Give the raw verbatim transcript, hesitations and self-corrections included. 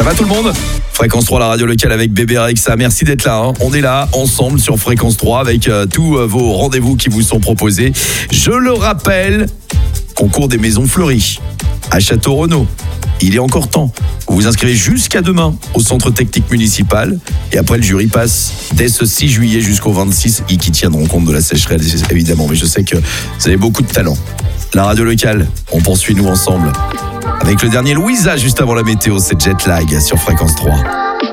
va tout le monde ? Fréquence trois, la radio locale avec Bébé Rexa. Merci d'être là. Hein. On est là ensemble sur Fréquence trois avec euh, tous euh, vos rendez-vous qui vous sont proposés. Je le rappelle, concours des maisons fleuries à Château-Renaud. Il est encore temps. Vous vous inscrivez jusqu'à demain au centre technique municipal. Et après, le jury passe dès ce six juillet jusqu'au vingt-six. Et qui tiendront compte de la sécheresse, évidemment. Mais je sais que vous avez beaucoup de talent. La radio locale, on poursuit nous ensemble. Avec le dernier Louisa juste avant la météo, c'est Jet Lag sur Fréquence trois.